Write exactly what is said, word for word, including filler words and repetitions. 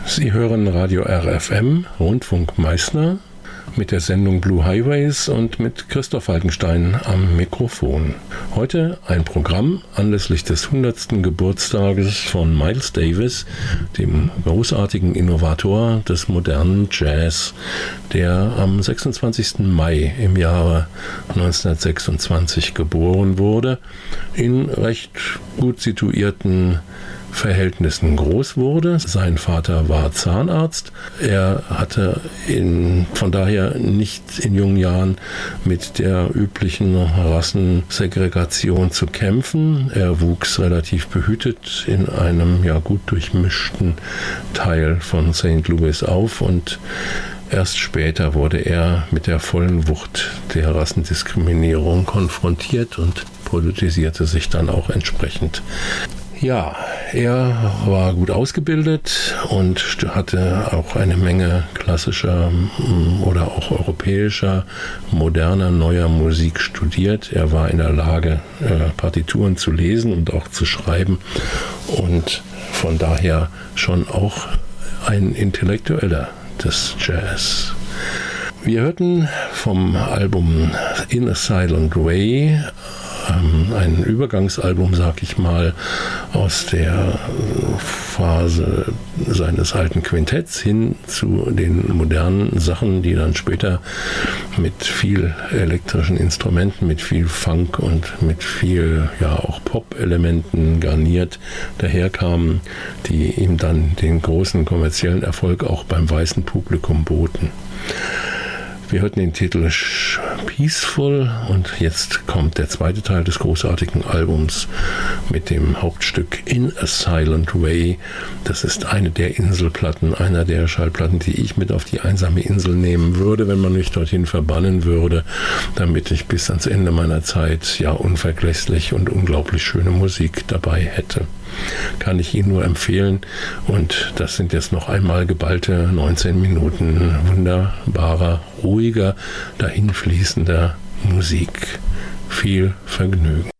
Sie hören Radio R F M, Rundfunk Meißner, mit der Sendung Blue Highways und mit Christoph Falkenstein am Mikrofon. Heute ein Programm anlässlich des hundertsten Geburtstages von Miles Davis, dem großartigen Innovator des modernen Jazz, der am sechsundzwanzigsten Mai im Jahre neunzehnhundertsechsundzwanzig geboren wurde, in recht gut situierten Verhältnissen groß wurde. Sein Vater war Zahnarzt. Er hatte in, von daher nicht in jungen Jahren mit der üblichen Rassensegregation zu kämpfen. Er wuchs relativ behütet in einem ja gut durchmischten Teil von Sankt Louis auf und erst später wurde er mit der vollen Wucht der Rassendiskriminierung konfrontiert und politisierte sich dann auch entsprechend. Ja, er war gut ausgebildet und hatte auch eine Menge klassischer oder auch europäischer, moderner, neuer Musik studiert. Er war in der Lage, Partituren zu lesen und auch zu schreiben und von daher schon auch ein Intellektueller des Jazz. Wir hörten vom Album In a Silent Way, ein Übergangsalbum, sag ich mal, aus der Phase seines alten Quintetts hin zu den modernen Sachen, die dann später mit viel elektrischen Instrumenten, mit viel Funk und mit viel, ja, auch Pop-Elementen garniert daherkamen, die ihm dann den großen kommerziellen Erfolg auch beim weißen Publikum boten. Wir hörten den Titel Peaceful und jetzt kommt der zweite Teil des großartigen Albums mit dem Hauptstück In a Silent Way. Das ist eine der Inselplatten, einer der Schallplatten, die ich mit auf die einsame Insel nehmen würde, wenn man mich dorthin verbannen würde, damit ich bis ans Ende meiner Zeit ja unvergleichlich und unglaublich schöne Musik dabei hätte. Kann ich Ihnen nur empfehlen. Und das sind jetzt noch einmal geballte neunzehn Minuten wunderbarer, ruhiger, dahinfließender Musik. Viel Vergnügen.